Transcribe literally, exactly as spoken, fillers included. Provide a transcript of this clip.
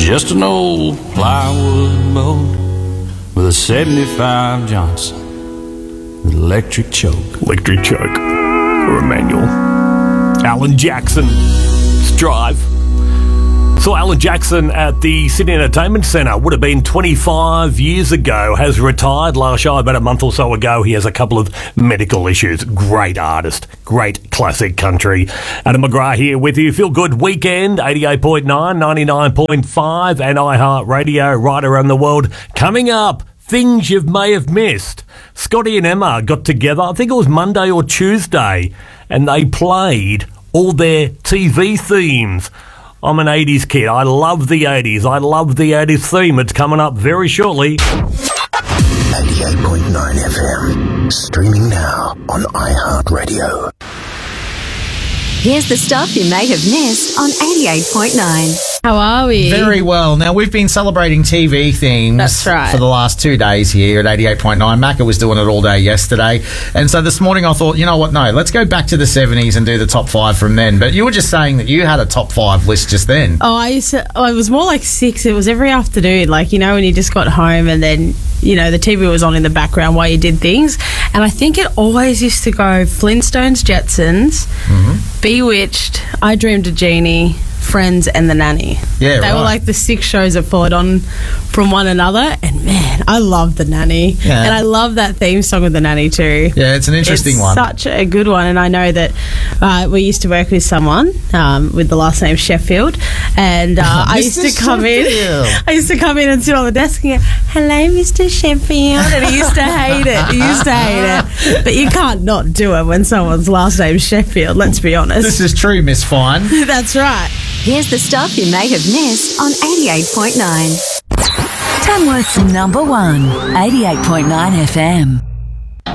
Just an old plywood boat with a seventy-five Johnson with electric choke. Electric choke. Or a manual. Alan Jackson. Strive. Saw Alan Jackson at the Sydney Entertainment Centre. Would have been twenty-five years ago. Has retired last year, about a month or so ago. He has a couple of medical issues. Great artist. Great classic country. Adam McGrath here with you. Feel good weekend. eighty-eight point nine, ninety-nine point five and iHeartRadio right around the world. Coming up, things you may have missed. Scotty and Emma got together. I think it was Monday or Tuesday. And they played all their T V themes. I'm an eighties kid. I love the eighties. I love the eighties theme. It's coming up very shortly. eighty-eight point nine F M. Streaming now on iHeartRadio. Here's the stuff you may have missed on eighty-eight point nine. How are we? Very well. Now, we've been celebrating T V themes That's right. for the last two days here at eighty-eight point nine. Macca was doing it all day yesterday. And so this morning I thought, you know what, no, let's go back to the seventies and do the top five from then. But you were just saying that you had a top five list just then. Oh, I used to, oh, it was more like six. It was every afternoon, like, you know, when you just got home and then, you know, the T V was on in the background while you did things. And I think it always used to go Flintstones, Jetsons, mm-hmm. Bewitched, I Dreamed a Genie, Friends and The Nanny. Yeah, They right. were like the six shows that followed on from one another. And man, I love The Nanny. Yeah. And I love that theme song of The Nanny too. Yeah, it's an interesting it's one. Such a good one. And I know that uh, we used to work with someone um, with the last name Sheffield. And uh, I used to come in. I used to come in and sit on the desk and go, "Hello, Mister Sheffield." And he used to hate it. He used to hate it. But you can't not do it when someone's last name's Sheffield, let's be honest. This is true, Miss Fine. That's right. Here's the stuff you may have missed on eighty-eight point nine. Tamworth's number one, eighty-eight point nine F M.